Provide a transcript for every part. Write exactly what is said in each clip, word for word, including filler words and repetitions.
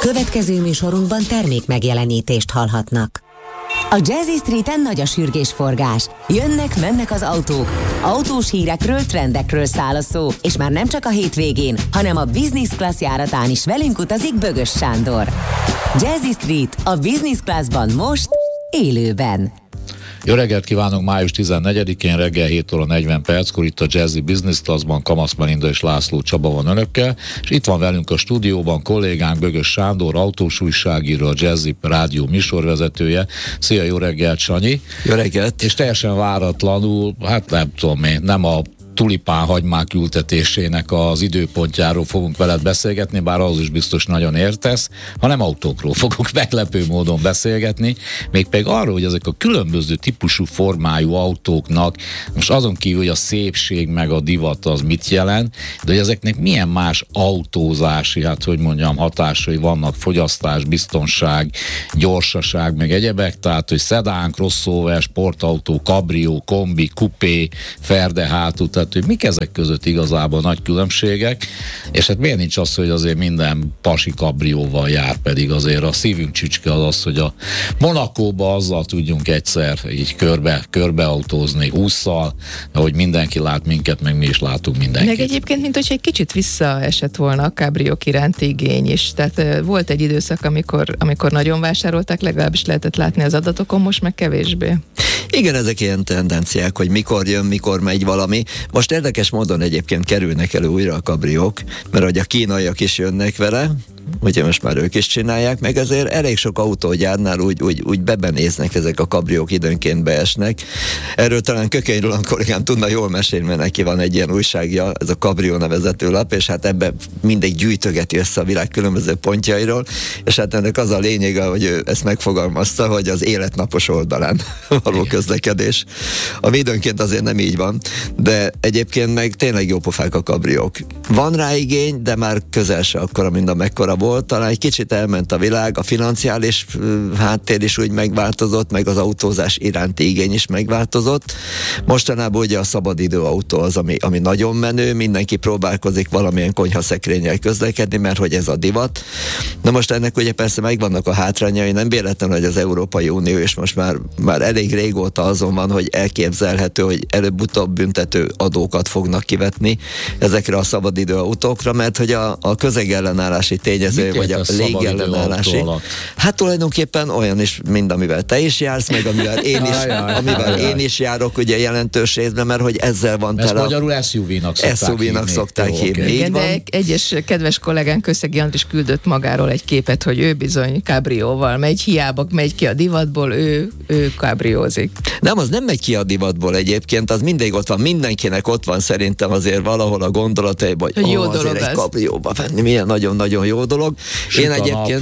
Következő műsorunkban termék megjelenítést hallhatnak. A Jazzy Streeten nagy a sürgésforgás. Jönnek, mennek az autók. Autós hírekről, trendekről száll a szó. És már nem csak a hétvégén, hanem a Business Class járatán is velünk utazik Bögös Sándor. Jazzy Street a Business Classban most, élőben. Jó reggelt kívánunk, május tizennegyedikén reggel hét óra negyven perckor itt a Jazzy Business Classban Kamasz Melinda és László Csaba van önökkel, és itt van velünk a stúdióban kollégánk Bögös Sándor, autós újságíró, a Jazzy Rádió műsorvezetője. Szia, jó reggelt, Sanyi! Jó reggelt! És teljesen váratlanul, hát nem tudom én, nem a tulipán hagymák ültetésének az időpontjáról fogunk veled beszélgetni, bár az is biztos nagyon értesz, hanem autókról fogunk meglepő módon beszélgetni, mégpedig arról, hogy ezek a különböző típusú formájú autóknak, most azon kívül, hogy a szépség meg a divat az mit jelent, de hogy ezeknek milyen más autózási, hát hogy mondjam, hatásai vannak, fogyasztás, biztonság, gyorsaság, meg egyebek, tehát, hogy szedán, crossover, sportautó, kabrió, kombi, kupé, ferde hátú, tehát hogy mik ezek között igazából nagy különbségek, és hát miért nincs az, hogy azért minden pasi kabrióval jár, pedig azért a szívünk csücske az az, hogy a Monakóba azzal tudjunk egyszer így körbe, körbeautózni hússzal, ahogy mindenki lát minket, meg mi is látunk mindenkit. Meg egyébként, mint hogy egy kicsit visszaesett volna a kabriók iránti igény is, tehát uh, volt egy időszak, amikor, amikor nagyon vásárolták, legalábbis lehetett látni az adatokon, most meg kevésbé. Igen, ezek ilyen tendenciák, hogy mikor jön, mikor megy valami. Most érdekes módon egyébként kerülnek elő újra a kabriók, mert hogy a kínaiak is jönnek vele, ugye most már ők is csinálják, meg azért elég sok autógyárnál úgy, úgy, úgy bebenéznek ezek a kabriók, időnként beesnek. Erről talán Kökény Roland kollégám tudna jól mesélni, mert neki van egy ilyen újságja, ez a Kabrió nevezető lap, és hát ebben mindig gyűjtögeti össze a világ különböző pontjairól, és hát ennek az a lényege, hogy ő ezt megfogalmazta, hogy az életnapos oldalán való közlekedés. Ami időnként azért nem így van, de egyébként meg tényleg jó pofák a kabriók. Van rá igény, de már közel se akkora, mint amekkora volt, talán egy kicsit elment a világ, a financiális uh, háttér is úgy megváltozott, meg az autózás iránti igény is megváltozott. Mostanában ugye a szabadidő autó az, ami, ami nagyon menő, mindenki próbálkozik valamilyen konyhaszekrényel közlekedni, mert hogy ez a divat. Na most ennek ugye persze megvannak a hátrányai, nem véletlen, hogy az Európai Unió és most már, már elég régóta azon van, hogy elképzelhető, hogy előbb-utóbb büntető adókat fognak kivetni ezekre a szabadidő autókra, mert hogy a, a közegellenállási tényező, vagy a légellenállási. Hát tulajdonképpen olyan is, mint amivel te is jársz, meg amivel én is, amivel én is járok, ugye jelentős részben, mert hogy ezzel van tele. Ezt magyarul es u vé-nak szokták es u vé-nak hívni. Szokták Jó, hívni. Okay. Igen, de egyes kedves kollégánk Köszegi Andris küldött magáról egy képet, hogy ő bizony kabrióval megy, hiába megy ki a divatból, ő, ő kabriózik. Nem, az nem megy ki a divatból egyébként, az mindig ott van, mindenkinek ott van szerintem azért valahol a gondolataiban, hogy, hogy ó, azért egy kabrióba venni, milyen nagyon-nagyon jó dolog. Süt Én egyébként...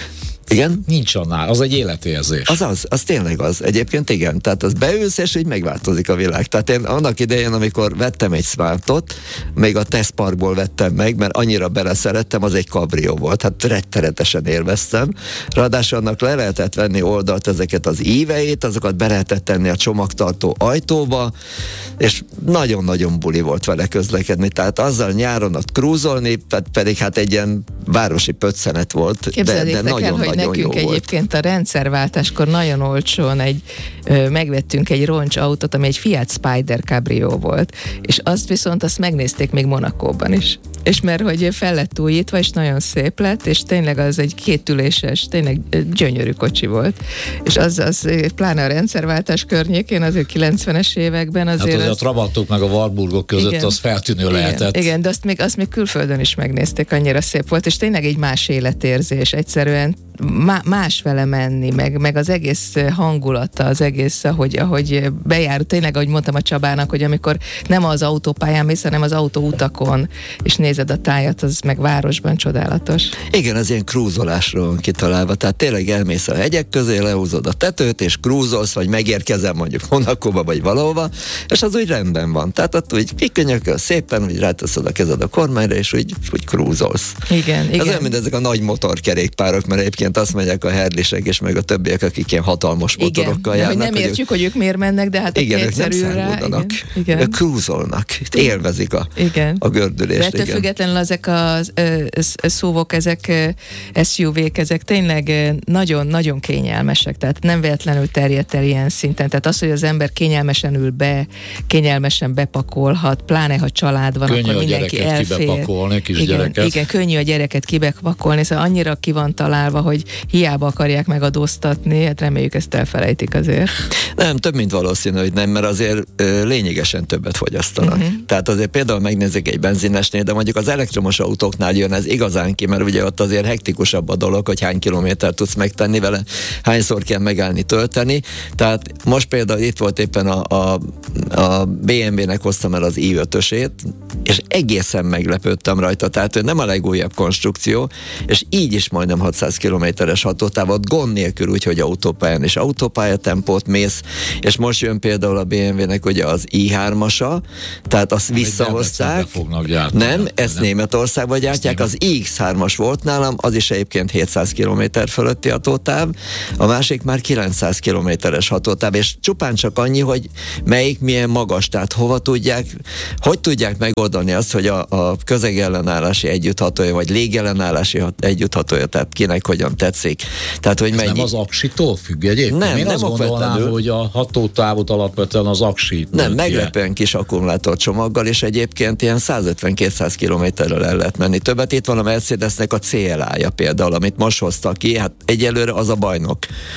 Igen? Nincs annál, az egy életérzés. Az az, az tényleg az. Egyébként igen. Tehát az beülsz, és így megváltozik a világ. Tehát én annak idején, amikor vettem egy Smartot, még a tesztparkból vettem meg, mert annyira beleszerettem, az egy kabrió volt. Hát rettenetesen élveztem. Ráadásul annak le lehetett venni oldalt ezeket az íveit, azokat be lehetett tenni a csomagtartó ajtóba, és nagyon-nagyon buli volt vele közlekedni. Tehát azzal nyáron ott krúzolni, pedig hát egy ilyen városi pöccenet volt, de, de nagyon-nagyon nekünk egyébként a rendszerváltáskor nagyon olcsón egy, ö, megvettünk egy roncsautót, ami egy Fiat Spider Cabrio volt, és azt viszont azt megnézték még Monakóban is. És mert hogy fel lett újítva, és nagyon szép lett, és tényleg az egy kétüléses, tényleg gyönyörű kocsi volt. És az, az pláne a rendszerváltás környékén, azért kilencvenes években azért... Hát az, az... a Trabantok meg a Warburgok között igen, az feltűnő igen, lehetett. Igen, de azt még, azt még külföldön is megnézték, annyira szép volt, és tényleg egy más életérzés, egyszerűen má, más vele menni, meg, meg az egész hangulata, az egész, ahogy, ahogy bejár, tényleg, ahogy mondtam a Csabának, hogy amikor nem az autópályán mész, hanem az autóutakon, és nézed a tájat, az meg városban csodálatos. Igen, ez ilyen krúzolásról van kitalálva, tehát tényleg elmész a hegyek közé, lehúzod a tetőt, és krúzolsz, vagy megérkezel mondjuk Monakóba, vagy valahova, és az úgy rendben van. Tehát ott úgy kikönyököl szépen, úgy ráteszed a kezed a kormányra, és úgy, úgy krúzolsz. Igen, igen. Ez olyan, mint ezek a nagy motorkerékpárok, mert egyébként egyébként azt mondják a Harley-sek és meg a többiek, akik ilyen hatalmas motorokkal igen, járnak. Hogy nem értjük, hogy ők miért mennek, de hát igen, ők nem szállódnak. Ők cruise-olnak, élvezik a, igen. a gördülést. De ettől függetlenül ezek a szúvok, ezek es u vé-k, ezek tényleg nagyon-nagyon kényelmesek, tehát nem véletlenül terjedt el ilyen szinten. Tehát az, hogy az ember kényelmesen ül be, kényelmesen bepakolhat, pláne ha család van, könnyű akkor a mindenki elfér. kibepakolni, kis igen, gyereket. igen, könnyű a gyereket kibepakolni, szóval annyira ki van találva, hogy hiába akarják megadóztatni, hát reméljük ezt elfelejtik azért. Nem, több mint valószínű, hogy nem, mert azért ö, lényegesen többet fogyasztanak. Uh-huh. Tehát azért például megnézzük egy benzinesnél, de mondjuk az elektromos autóknál jön ez igazán ki, mert ugye ott azért hektikusabb a dolog, hogy hány kilométert tudsz megtenni vele, hányszor kell megállni, tölteni. Tehát most például itt volt éppen a, a, a bé em vé-nek hoztam el az i ötösét, és egészen meglepődtem rajta, tehát ő nem a legújabb konstrukció, és így is majdnem hatszáz kilométeres hatótávot, gond nélkül, úgyhogy autópályán és autópályatempót mész, és most jön például a bé em vé-nek ugye az i hármasa, tehát azt visszahozták. Nem, ezt nem. Németországban gyártják, az i iksz hármas volt nálam, az is egyébként hétszáz kilométer fölötti hatótáv, a másik már kilencszáz kilométeres hatótáv, és csupán csak annyi, hogy melyik milyen magas, tehát hova tudják, hogy tudják megoldani azt, hogy a, a közegellenállási együtthatója, vagy légellenállási együtthatója, tehát kinek hogyan tetszik. Tehát, hogy mennyi... nem az aksitól függ egyébként? Nem, Én nem azt gondolnám, hogy a hatótávot alapvetően az aksi. Nem, meglepően kis akkumulátorcsomaggal, és egyébként ilyen százötven-kétszáz kilométerrel el lehet menni. Többet itt van a Mercedesnek a cé el á-ja például, amit most hoztak ki, hát egyelőre az a bajnok.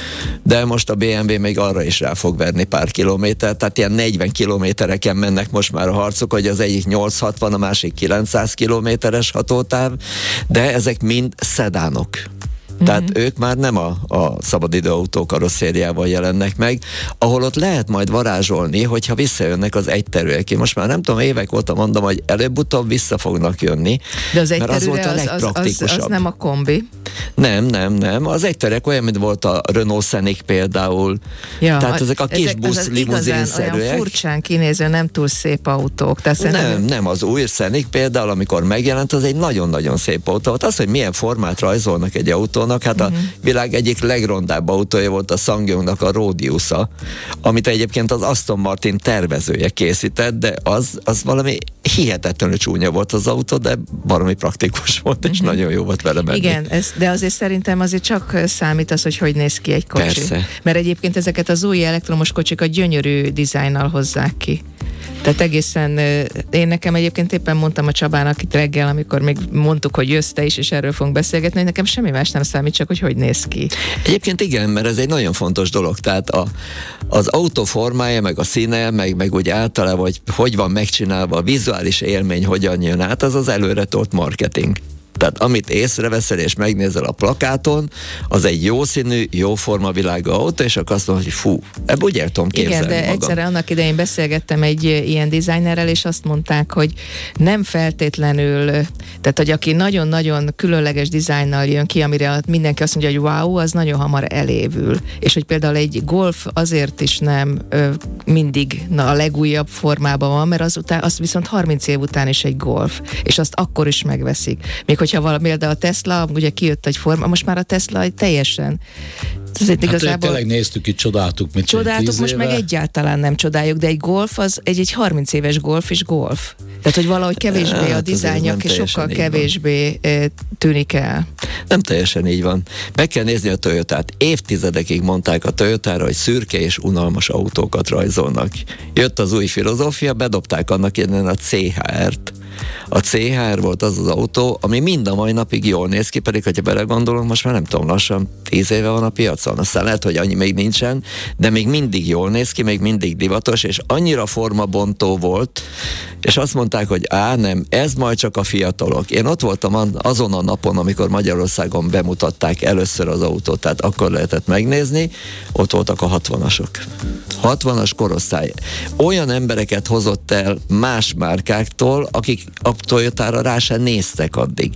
De most a bé em vé még arra is rá fog verni pár kilométer, tehát ilyen negyven kilométereken mennek most már a harcok, hogy az egyik nyolcszázhatvan, a másik kilencszáz kilométeres hatótáv, de ezek mind szedánok. Tehát mm-hmm. ők már nem a, a szabadidőautó karosszériával jelennek meg, ahol ott lehet majd varázsolni, hogyha visszajönnek az egyterűek. Én most már nem tudom, évek óta mondom, hogy előbb-utóbb vissza fognak jönni. De az mert az volt a legpraktikusabb. Az, az, az nem a kombi? Nem, nem, nem. Az egyterűek olyan, mint volt a Renault Scenic például. Ja, Tehát ezek a kis busz limuzinszerűek. Olyan furcsán kinéző, nem túl szép autók. Tehát nem, nem, nem, az új Scenic például, amikor megjelent, az egy nagyon-nagyon szép autó. Az, hogy milyen formát rajzolnak egy autónak, hát uh-huh. a világ egyik legrondább autója volt a Sangyongnak a Rodiusa, amit egyébként az Aston Martin tervezője készített, de az, az valami hihetetlenül csúnya volt az autó, de valami praktikus volt, és uh-huh. nagyon jó volt vele menni. Igen, ez, de azért szerintem azért csak számít az, hogy hogy néz ki egy kocsi. Persze. Mert egyébként ezeket az új elektromos kocsikat gyönyörű dizájnnal hozzák ki. Tehát egészen, én nekem egyébként éppen mondtam a Csabának itt reggel, amikor még mondtuk, hogy jössz te is, és erről fogunk beszélgetni, hogy nekem semmi más nem számít, csak hogy hogy néz ki. Egyébként igen, mert ez egy nagyon fontos dolog, tehát a, az autó formája, meg a színe, meg, meg úgy általában, hogy hogy van megcsinálva, a vizuális élmény hogyan jön át, az az előretolt marketing. Tehát amit észreveszel és megnézel a plakáton, az egy jó színű, jó formavilágú autó, és akkor azt mondod, hogy fú, ebből úgy el tudom képzelni Igen, de magam. egyszerre annak idején beszélgettem egy ilyen designerrel, és azt mondták, hogy nem feltétlenül, tehát hogy aki nagyon-nagyon különleges dizájnnal jön ki, amire mindenki azt mondja, hogy wow, az nagyon hamar elévül. És hogy például egy Golf azért is nem ö, mindig na, a legújabb formában van, mert azután, az viszont harminc év után is egy Golf, és azt akkor is megveszik. Még hogyha valami, de a Tesla, ugye kijött egy forma, most már a Tesla egy teljesen hát igazából... tényleg néztük itt, csodáltuk, mit Csodáltuk, most éve. Meg egyáltalán nem csodáljuk, de egy Golf, az egy, egy harminc éves Golf is Golf. Tehát, hogy valahogy kevésbé hát, a dizájnja sokkal kevésbé van. Tűnik el. Nem teljesen így van. Meg kell nézni a Toyotát. Évtizedekig mondták a Toyotára, hogy szürke és unalmas autókat rajzolnak. Jött az új filozófia, bedobták annak innen a cé há er-t. A cé há er volt az az autó, ami mind a mai napig jól néz ki, pedig hogyha belegondolunk, most már nem tudom, lassan tíz éve van a piacon. Aztán lehet, hogy annyi még nincsen, de még mindig jól néz ki, még mindig divatos, és annyira formabontó volt, és azt mondták, hogy á, nem, ez majd csak a fiatalok. Én ott voltam azon a napon, amikor Magyarországon bemutatták először az autót, tehát akkor lehetett megnézni, ott voltak a hatvanasok. hatvanas korosztály. Olyan embereket hozott el más márkáktól, akik a Toyotára rá sem néztek addig.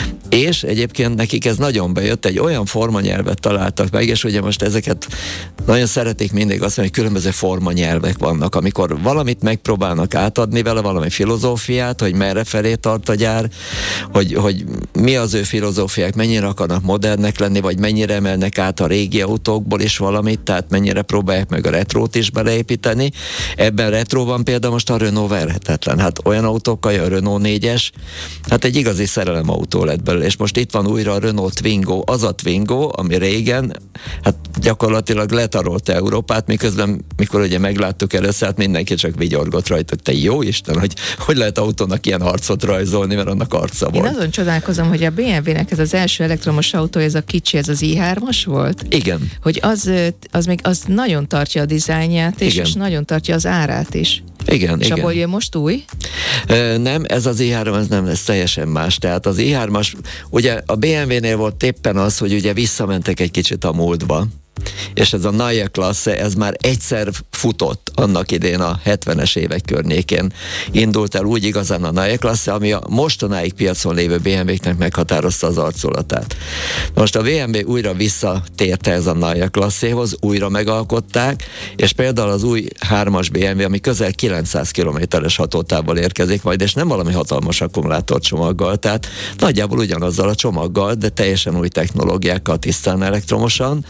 És egyébként nekik ez nagyon bejött, egy olyan formanyelvet találtak meg, és ugye most ezeket nagyon szeretik mindig azt mondani, hogy különböző formanyelvek vannak, amikor valamit megpróbálnak átadni vele, valami valami filozófiát, hogy merre felé tart a gyár, hogy, hogy mi az ő filozófiák, mennyire akarnak modernek lenni, vagy mennyire emelnek át a régi autókból is valamit, tehát mennyire próbálják meg a retrót is beleépíteni. Ebben retróban például most a Renault verhetetlen. Hát olyan autókkal, a Renault négyes, hát egy igazi szerelemautó lett belőle, és most itt van újra a Renault Twingo, az a Twingo, ami régen, hát gyakorlatilag letarolta Európát, miközben, mikor ugye megláttuk először, hát mindenki csak vigyorgott rajta, hogy te jó Isten, hogy hogy lehet autónak ilyen arcot rajzolni, mert annak arca volt. Én azon csodálkozom, hogy a bé em vé-nek ez az első elektromos autó, ez a kicsi, ez az i hármas volt? Igen. Hogy az, az még az nagyon tartja a dizájnját, és, és nagyon tartja az árát is. Igen, és igen. abból jön most új? Ö, nem, ez az i három, ez nem lesz teljesen más. Tehát az i hármas, ugye a bé em vé-nél volt éppen az, hogy ugye visszamentek egy kicsit a múltba, és ez a Neue Klasse, ez már egyszer futott annak idén a hetvenes évek környékén. Indult el úgy igazán a Neue Klasse, ami a mostanáig piacon lévő bé em vé-knek meghatározta az arculatát. Most a bé em vé újra visszatérte ez a Neue Klasséhoz, újra megalkották, és például az új hármas bé em vé, ami közel kilencszáz kilométeres hatótávval érkezik majd, és nem valami hatalmas akkumulátorcsomaggal, tehát nagyjából ugyanazzal a csomaggal, de teljesen új technológiákkal, tisztán elektromosan,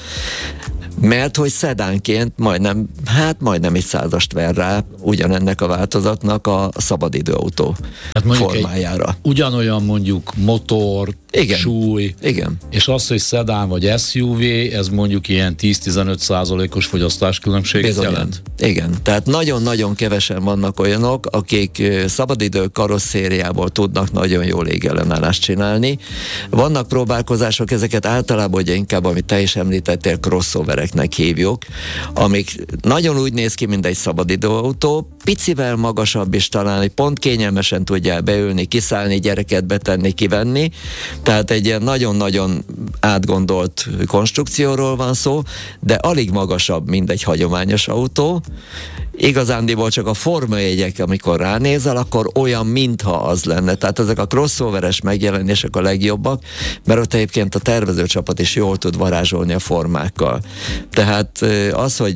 mert hogy szedánként majdnem, hát majdnem egy százast ver rá ugyanennek a változatnak a szabadidőautó hát formájára. Ugyanolyan mondjuk motor, igen, súly, igen. És az, hogy szedán vagy es u vé, ez mondjuk ilyen tíz-tizenöt százalékos fogyasztáskülönbséget jelent? Igen, tehát nagyon-nagyon kevesen vannak olyanok, akik szabadidő karosszériából tudnak nagyon jó légellenállást csinálni. Vannak próbálkozások, ezeket általában ugye inkább, amit te is említettél, crossovereknek hívjuk, amik nagyon úgy néz ki, mint egy szabadidőautó, picivel magasabb is talán, hogy pont kényelmesen tudjál beülni, kiszállni, gyereket betenni, kivenni. Tehát egy ilyen nagyon-nagyon átgondolt konstrukcióról van szó, de alig magasabb, mint egy hagyományos autó. Igazándiból csak a formajegyek, amikor ránézel, akkor olyan, mintha az lenne. Tehát ezek a crossoveres megjelenések a legjobbak, mert ott egyébként a tervezőcsapat is jól tud varázsolni a formákkal. Tehát az, hogy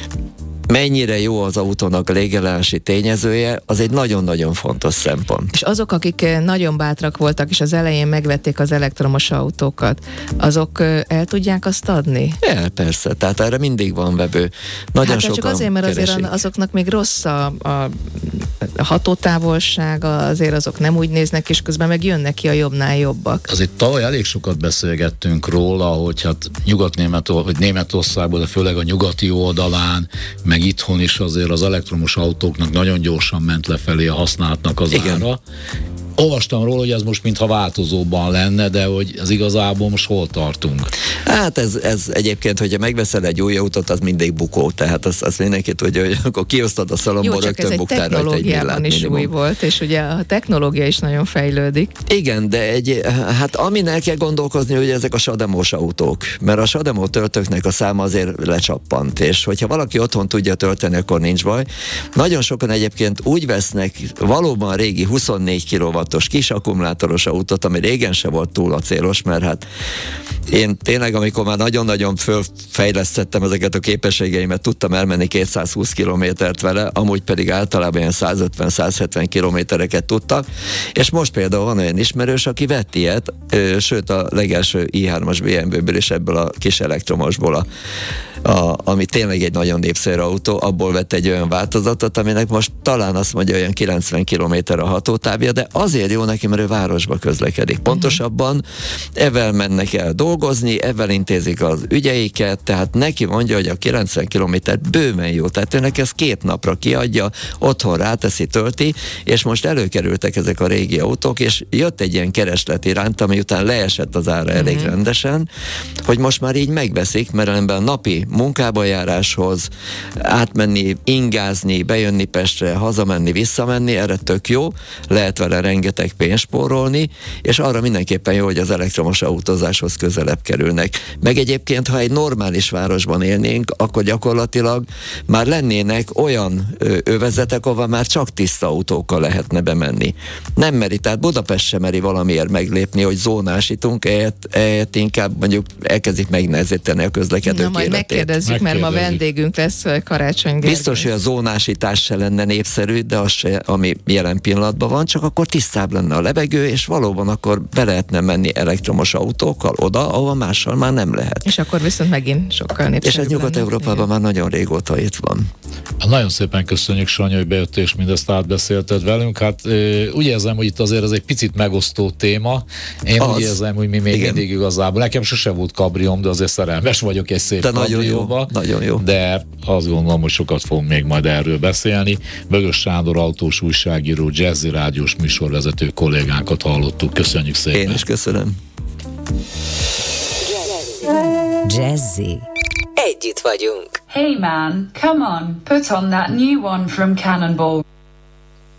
mennyire jó az autónak a légellenási tényezője, az egy nagyon-nagyon fontos szempont. És azok, akik nagyon bátrak voltak, és az elején megvették az elektromos autókat, azok el tudják azt adni? El, persze, tehát erre mindig van vevő. Nagyon hát sokan csak azért, mert keresik. azért azoknak még rossz a, a, a hatótávolsága, azért azok nem úgy néznek, és közben meg jönnek ki a jobbnál jobbak. Azért tavaly elég sokat beszélgettünk róla, hogy hát Nyugat-Németország, vagy Németországban, de főleg a nyugati oldalán, meg itthon is azért az elektromos autóknak nagyon gyorsan ment lefelé a használatnak az igen. ára. Olvastam róla, hogy ez most mintha változóban lenne, de hogy ez igazából most hol tartunk? Hát ez, ez egyébként, hogyha megveszel egy új autót, az mindig bukó, tehát azt az mindenki tudja, hogy akkor kiosztod a szalomból, rögtön buktál rajta egy millát is új volt, és ugye a technológia is nagyon fejlődik. Igen, de egy, hát amin el kell gondolkozni, hogy ezek a sademos autók, mert a sademo töltőknek a száma azért lecsappant, és hogyha valaki otthon tudja tölteni, akkor nincs baj. Nagyon sokan egyébként úgy vesznek valóban régi huszonnégy kilowattos kis akkumulátoros autót, ami régen se volt túl acélos, mert hát én tényleg, amikor már nagyon-nagyon fölfejlesztettem ezeket a képességeimet, tudtam elmenni kétszázhúsz kilométert vele, amúgy pedig általában ilyen százötven-százhetven kilométereket tudtak, és most például van olyan ismerős, aki vett ilyet, sőt a legelső i hármas bé em vé-ből és ebből a kis elektromosból, a, a, ami tényleg egy nagyon népszerű autó, abból vett egy olyan változatot, aminek most talán azt mondja, olyan kilencven kilométer a hatótávja, de azért jó neki, mert ő városba közlekedik. Pontosabban ezzel mennek el dolgozni, ezzel intézik az ügyeiket, tehát neki mondja, hogy a kilencven kilométer bőven jó, tehát őnek ez két napra kiadja, otthon ráteszi, tölti, és most előkerültek ezek a régi autók, és jött egy ilyen kereslet iránt, ami után leesett az ára elég uh-huh. rendesen, hogy most már így megveszik, mert ebben a napi munkába járáshoz átmenni, ingázni, bejönni Pestre, hazamenni, visszamenni, erre tök jó, lehet vele rengeteg pénzt spórolni, és arra mindenképpen jó, hogy az elektromos autózáshoz közelebb kerülnek. Meg egyébként, ha egy normális városban élnénk, akkor gyakorlatilag már lennének olyan övezetek, ahol már csak tiszta autókkal lehetne bemenni. Nem meri, tehát Budapest sem meri valamiért meglépni, hogy zónásítunk, ehhez inkább mondjuk elkezdik megnehezíteni a közlekedők életét. megkérdezzük, mert ma vendégünk lesz Karácsony Gergely. Biztos, hogy a zónásítás se lenne népszerű, de az se, ami jelen pillanatban van, csak akkor tisztább lenne a levegő, és valóban akkor be lehetne menni elektromos autókkal oda, ahol mással már nem lehet. És akkor viszont megint sokkal népszerűbb. És ez Nyugat-Európában már nagyon régóta itt van. Nagyon szépen köszönjük, Sanyi, hogy bejött és mindezt átbeszélted velünk. Hát úgy érzem, hogy itt azért ez egy picit megosztó téma. Én az. úgy érzem, hogy mi még Igen. mindig igazából. Nekem sose volt kabrióm, de azért szerelmes vagyok egy szép de kabrióba. Nagyon jó. De azt gondolom, hogy sokat fogunk még majd erről beszélni. Bögös Sándor autós újságíró, Jazzy rádiós műsorvezető kollégánkat hallottuk. Köszönjük szépen. Én is köszönöm. Jazzy. Együtt vagyunk. Hey man, come on, put on that new one from Cannonball.